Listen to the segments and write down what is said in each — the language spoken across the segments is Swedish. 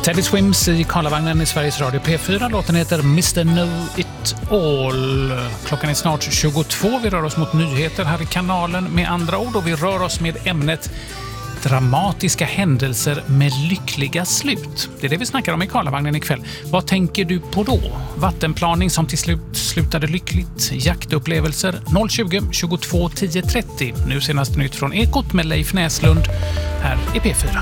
Teddy Swims i Karlavagnen i Sveriges Radio P4. Låten heter Mr. Know It All. Klockan är snart 22. Vi rör oss mot nyheter här i kanalen med andra ord, och vi rör oss med ämnet dramatiska händelser med lyckliga slut. Det är det vi snackar om i Karlavagnen ikväll. Vad tänker du på då? Vattenplaning som till slut slutade lyckligt. Jaktupplevelser 020 22 10 30. Nu senast nytt från Ekot med Leif Näslund här i P4.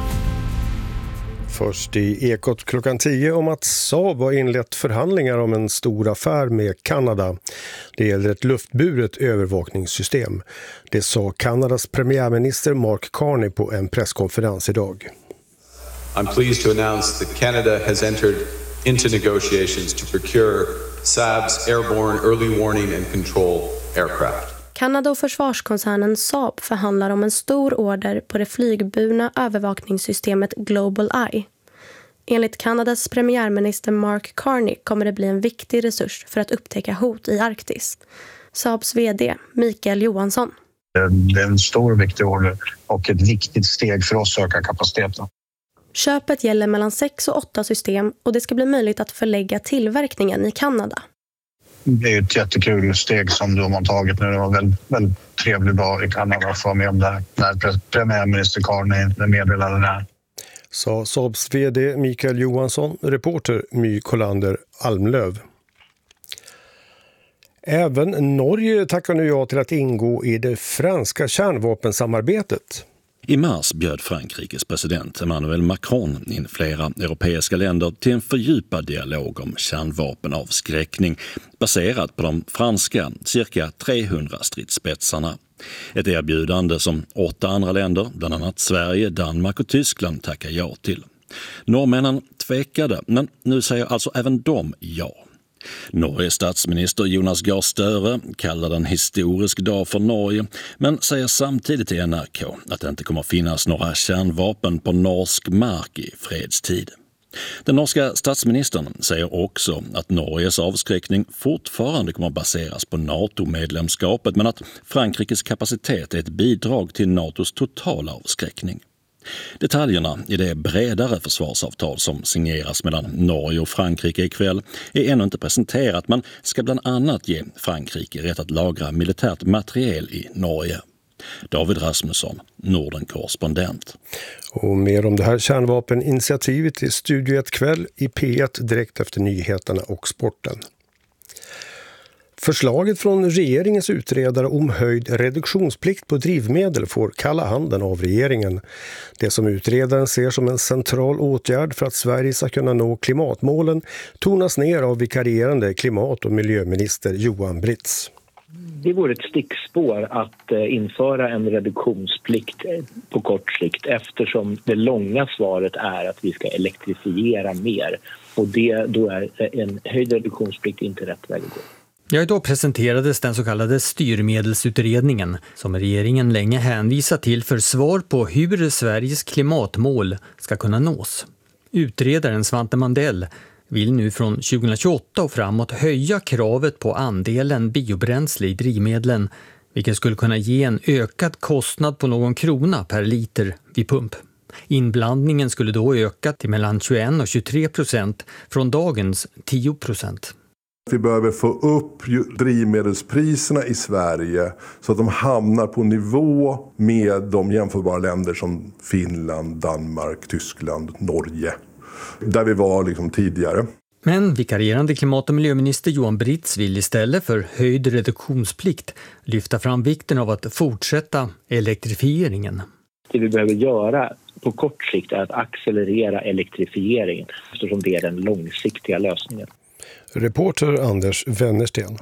Först i Ekot klockan 10 om att Saab har inlett förhandlingar om en stor affär med Kanada. Det gäller ett luftburet övervakningssystem. Det sa Kanadas premiärminister Mark Carney på en presskonferens idag. I'm pleased to announce that Canada has entered into negotiations to procure Saab's airborne early warning and control aircraft. Kanada och försvarskoncernen Saab förhandlar om en stor order på det flygburna övervakningssystemet Global Eye. Enligt Kanadas premiärminister Mark Carney kommer det bli en viktig resurs för att upptäcka hot i Arktis. Saabs vd Mikael Johansson. Det är en stor och viktig order och ett viktigt steg för oss att öka kapaciteten. Köpet gäller mellan 6 och 8 system och det ska bli möjligt att förlägga tillverkningen i Kanada. Det är ett jättekul steg som de har tagit nu. Det var en väldigt trevlig dag i Kanada att få med om det här. När premiärminister Carney meddelade det här. Sa Saabs vd Mikael Johansson, reporter My Kolander Almlöv. Även Norge tackar nu ja till att ingå i det franska kärnvapensamarbetet. I mars bjöd Frankrikes president Emmanuel Macron in flera europeiska länder till en fördjupad dialog om kärnvapenavskräckning baserat på de franska cirka 300 stridsspetsarna. Ett erbjudande som 8 andra länder, bland annat Sverige, Danmark och Tyskland, tackar ja till. Norrmännen tvekade, men nu säger alltså även de ja. Norges statsminister Jonas Gahr Støre kallar den historisk dag för Norge, men säger samtidigt till NRK att det inte kommer att finnas några kärnvapen på norsk mark i fredstid. Den norska statsministern säger också att Norges avskräckning fortfarande kommer att baseras på NATO-medlemskapet, men att Frankrikes kapacitet är ett bidrag till NATOs totala avskräckning. Detaljerna i det bredare försvarsavtal som signeras mellan Norge och Frankrike ikväll är ännu inte presenterat, men ska bland annat ge Frankrike rätt att lagra militärt materiel i Norge. David Rasmusson, Norden-korrespondent. Och mer om det här kärnvapeninitiativet i Studio 1 kväll i P1 direkt efter nyheterna och sporten. Förslaget från regeringens utredare om höjd reduktionsplikt på drivmedel får kalla handen av regeringen. Det som utredaren ser som en central åtgärd för att Sverige ska kunna nå klimatmålen tonas ner av vikarierande klimat- och miljöminister Johan Britz. Det vore ett stickspår att införa en reduktionsplikt på kort sikt, eftersom det långa svaret är att vi ska elektrifiera mer. Och då är en höjd reduktionsplikt inte rätt väg att gå. Ja, idag presenterades den så kallade styrmedelsutredningen som regeringen länge hänvisat till för svar på hur Sveriges klimatmål ska kunna nås. Utredaren Svante Mandell vill nu från 2028 och framåt höja kravet på andelen biobränsle i drivmedlen, vilket skulle kunna ge en ökad kostnad på någon krona per liter vid pump. Inblandningen skulle då öka till mellan 21 och 23% från dagens 10%. Vi behöver få upp drivmedelspriserna i Sverige så att de hamnar på nivå med de jämförbara länder som Finland, Danmark, Tyskland, Norge. Där vi var tidigare. Men vikarierande klimat- och miljöminister Johan Britz vill istället för höjd reduktionsplikt lyfta fram vikten av att fortsätta elektrifieringen. Det vi behöver göra på kort sikt är att accelerera elektrifieringen, eftersom det är den långsiktiga lösningen. Reporter Anders Wennersten.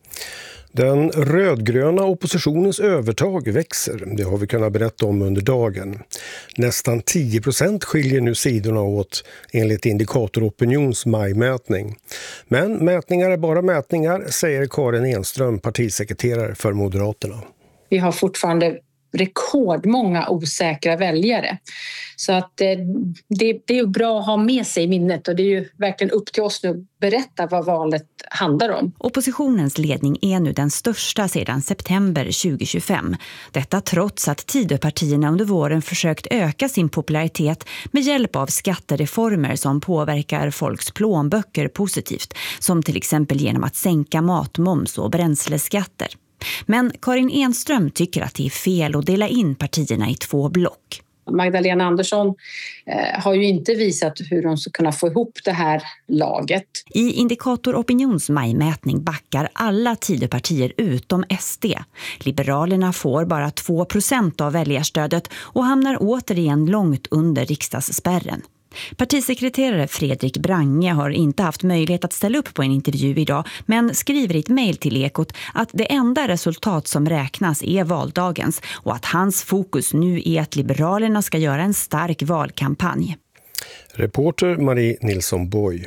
Den rödgröna oppositionens övertag växer, det har vi kunnat berätta om under dagen. Nästan 10% skiljer nu sidorna åt enligt Indikator Opinions majmätning. Men mätningar är bara mätningar, säger Karin Enström, partisekreterare för Moderaterna. Vi har fortfarande rekordmånga osäkra väljare. Så att det är ju bra att ha med sig i minnet, och det är ju verkligen upp till oss nu att berätta vad valet handlar om. Oppositionens ledning är nu den största sedan september 2025. Detta trots att Tidöpartierna under våren försökt öka sin popularitet med hjälp av skattereformer som påverkar folks plånböcker positivt, som till exempel genom att sänka matmoms och bränsleskatter. Men Karin Enström tycker att det är fel att dela in partierna i 2 block. Magdalena Andersson har ju inte visat hur de ska kunna få ihop det här laget. I Indikator Opinions majmätning backar alla Tidöpartier utom SD. Liberalerna får bara 2% av väljarstödet och hamnar återigen långt under riksdagsspärren. Partisekreterare Fredrik Brange har inte haft möjlighet att ställa upp på en intervju idag, men skriver i ett mejl till Ekot att det enda resultat som räknas är valdagens och att hans fokus nu är att Liberalerna ska göra en stark valkampanj. Reporter Marie Nilsson Boy.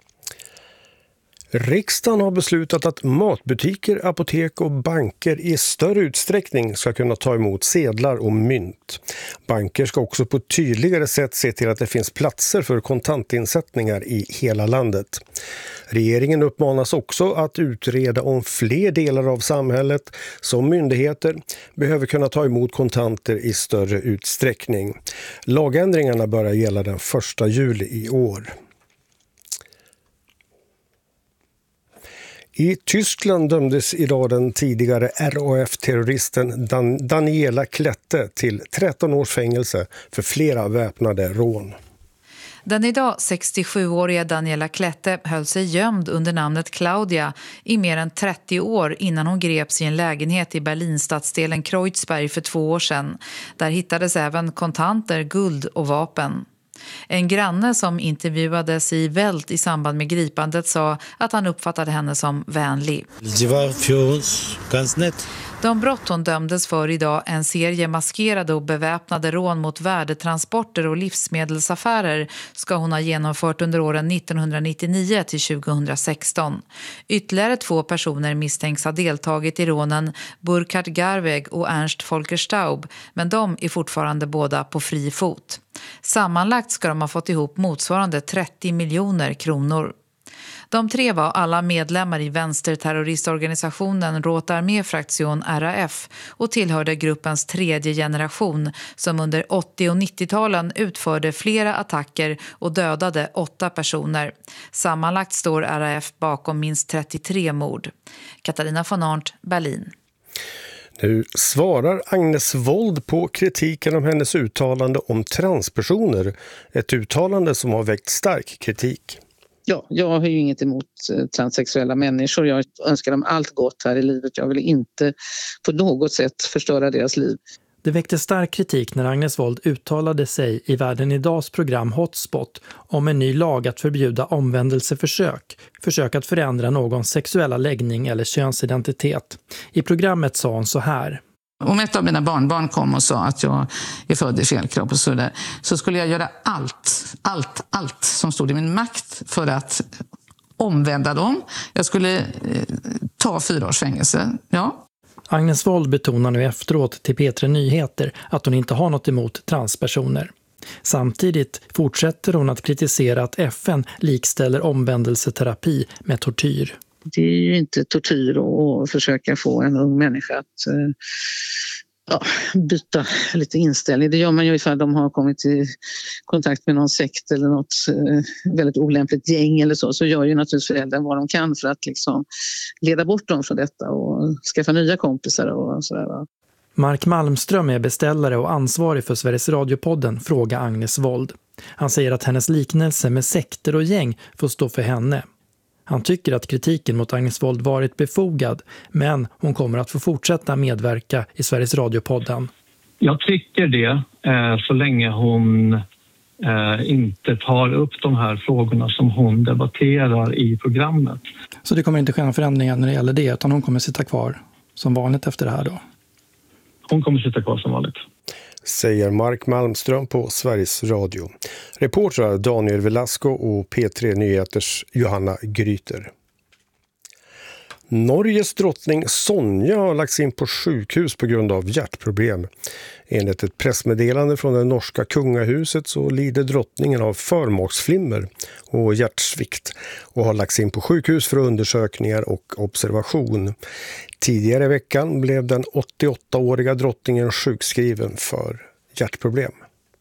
Riksdagen har beslutat att matbutiker, apotek och banker i större utsträckning ska kunna ta emot sedlar och mynt. Banker ska också på ett tydligare sätt se till att det finns platser för kontantinsättningar i hela landet. Regeringen uppmanas också att utreda om fler delar av samhället, som myndigheter, behöver kunna ta emot kontanter i större utsträckning. Lagändringarna börjar gälla den 1 juli i år. I Tyskland dömdes idag den tidigare RAF-terroristen Daniela Klette till 13 års fängelse för flera väpnade rån. Den idag 67-åriga Daniela Klette höll sig gömd under namnet Claudia i mer än 30 år innan hon greps i en lägenhet i Berlinstadsdelen Kreuzberg för 2 år sedan. Där hittades även kontanter, guld och vapen. En granne som intervjuades i Welt i samband med gripandet sa att han uppfattade henne som vänlig. Det var för oss ganska nätt. De brott hon dömdes för idag, en serie maskerade och beväpnade rån mot värdetransporter och livsmedelsaffärer, ska hon ha genomfört under åren 1999 till 2016. Ytterligare 2 personer misstänks ha deltagit i rånen, Burkhard Garweg och Ernst Volker Staub, men de är fortfarande båda på fri fot. Sammanlagt ska de ha fått ihop motsvarande 30 miljoner kronor. De 3 var alla medlemmar i vänsterterroristorganisationen Rote Armee-fraktion RAF och tillhörde gruppens 3:e generation som under 80- och 90-talen utförde flera attacker och dödade 8 personer. Sammanlagt står RAF bakom minst 33 mord. Katarina von Arndt, Berlin. Nu svarar Agnes Wold på kritiken om hennes uttalande om transpersoner. Ett uttalande som har väckt stark kritik. Ja, jag har ju inget emot transsexuella människor. Jag önskar dem allt gott här i livet. Jag vill inte på något sätt förstöra deras liv. Det väckte stark kritik när Agnes Wold uttalade sig i Världen Idags program Hotspot om en ny lag att förbjuda omvändelseförsök, försök att förändra någons sexuella läggning eller könsidentitet. I programmet sa hon så här. Om ett av mina barnbarn kom och sa att jag är född i fel kropp och så skulle jag göra allt som stod i min makt för att omvända dem. Jag skulle ta 4 års fängelse, ja. Agnes Wold betonar nu efteråt till P3 Nyheter att hon inte har något emot transpersoner. Samtidigt fortsätter hon att kritisera att FN likställer omvändelseterapi med tortyr. Det är ju inte tortyr att försöka få en ung människa att byta lite inställning. Det gör man ju ifall de har kommit i kontakt med någon sekt eller något väldigt olämpligt gäng eller så gör ju naturligtvis föräldrar vad de kan för att liksom leda bort dem från detta och skaffa nya kompisar och sådär. Mark Malmström är beställare och ansvarig för Sveriges Radiopodden Fråga Agnes Wold. Han säger att hennes liknelse med sekter och gäng får stå för henne. Han tycker att kritiken mot Agnes Wold varit befogad, men hon kommer att få fortsätta medverka i Sveriges Radiopodden. Jag tycker det, så länge hon inte tar upp de här frågorna som hon debatterar i programmet. Så det kommer inte ske några förändringar när det gäller det, utan hon kommer sitta kvar som vanligt efter det här då? Hon kommer sitta kvar som vanligt. Säger Mark Malmström på Sveriges Radio. Reportrar Daniel Velasco och P3 Nyheters Johanna Gryter. Norges drottning Sonja har lagts in på sjukhus på grund av hjärtproblem. Enligt ett pressmeddelande från det norska kungahuset så lider drottningen av förmaksflimmer och hjärtsvikt och har lagts in på sjukhus för undersökningar och observation. Tidigare i veckan blev den 88-åriga drottningen sjukskriven för hjärtproblem.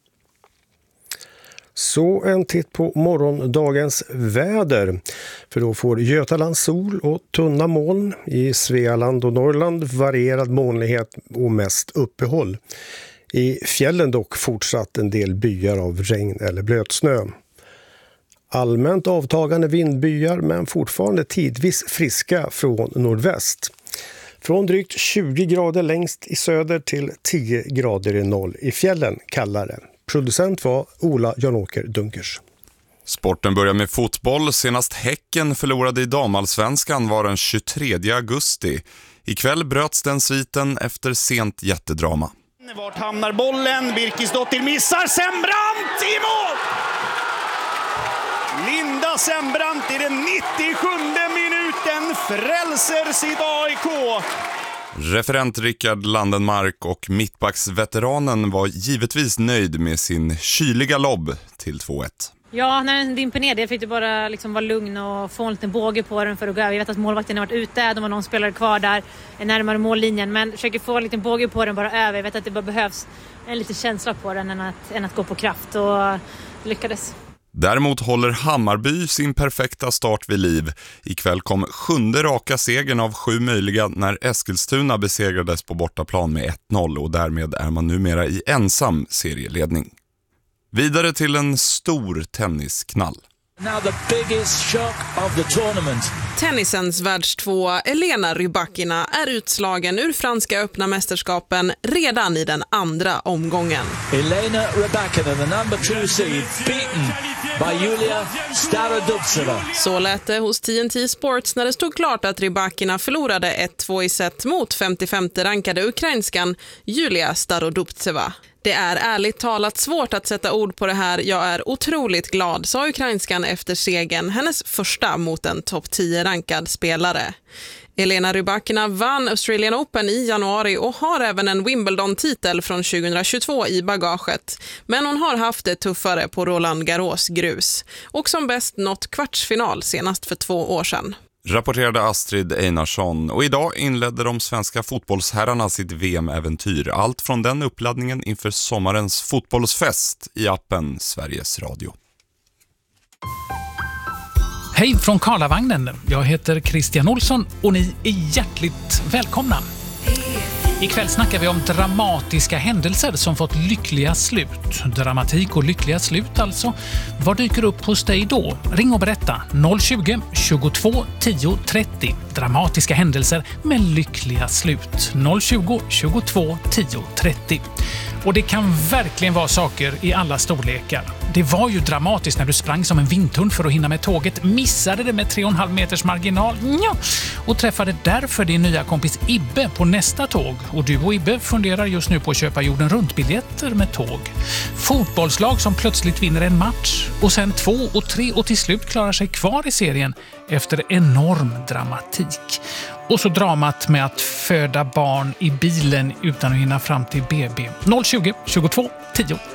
Så en titt på morgondagens väder. För då får Götaland sol och tunna moln. I Svealand och Norrland varierad molnighet och mest uppehåll. I fjällen dock fortsatt en del byar av regn eller blötsnö. Allmänt avtagande vindbyar men fortfarande tidvis friska från nordväst. Från drygt 20 grader längst i söder till 10 grader i noll i fjällen kallare. Producent var Ola Janåker Dunkers. Sporten börjar med fotboll. Senast Häcken förlorade i damallsvenskan var den 23 augusti. Ikväll bröts den sviten efter sent jättedrama. Vart hamnar bollen? Birkisdottir missar. Sembrant i mål! Linda Sembrant i den 97 minuten frälser sitt AIK. Referent Rickard Landenmark och mittbacksveteranen var givetvis nöjd med sin kyliga lobb till 2-1. Ja, när den dimper ner det fick du bara liksom vara lugn och få en liten båge på den för att gå över. Jag vet att målvakten har varit ute, de har någon spelare kvar där närmare mållinjen, men försöker få en liten båge på den bara över. Jag vet att det bara behövs en liten känsla på den än att gå på kraft, och lyckades. Däremot håller Hammarby sin perfekta start vid liv. Ikväll kom 7:e raka segern av 7 möjliga när Eskilstuna besegrades på bortaplan med 1-0 och därmed är man numera i ensam serieledning. Vidare till en stor tennisknall. Now the biggest shock of the tournament. Tennisens världstvåa Elena Rybakina är utslagen ur franska öppna mästerskapen redan i den andra omgången. Elena Rybakina, the number 2 seed, beaten by Julia Starodubtseva. Så lät det hos TNT Sports när det stod klart att Rybakina förlorade 1-2 i set mot 55:e rankade ukrainskan Julia Starodubtseva. Det är ärligt talat svårt att sätta ord på det här. Jag är otroligt glad, sa ukrainskan efter segern, hennes första mot en topp 10-rankad spelare. Elena Rybakina vann Australian Open i januari och har även en Wimbledon-titel från 2022 i bagaget. Men hon har haft det tuffare på Roland Garros grus och som bäst nått kvartsfinal senast för 2 år sedan. Rapporterade Astrid Einarsson, och idag inledde de svenska fotbollsherrarna sitt VM-äventyr. Allt från den uppladdningen inför sommarens fotbollsfest i appen Sveriges Radio. Hej från Karlavagnen. Jag heter Christian Olsson och ni är hjärtligt välkomna. Ikväll snackar vi om dramatiska händelser som fått lyckliga slut. Dramatik och lyckliga slut alltså. Vad dyker upp hos dig då? Ring och berätta. 020 22 10 30. Dramatiska händelser med lyckliga slut. 020 22 10 30. Och det kan verkligen vara saker i alla storlekar. Det var ju dramatiskt när du sprang som en vindhund för att hinna med tåget, missade det med 3,5 meters marginal och träffade därför din nya kompis Ibbe på nästa tåg. Och du och Ibbe funderar just nu på att köpa jorden runt-biljetter med tåg. Fotbollslag som plötsligt vinner en match och sen 2 och 3 och till slut klarar sig kvar i serien efter enorm dramatik. Och så dramat med att föda barn i bilen utan att hinna fram till BB. 020 22 10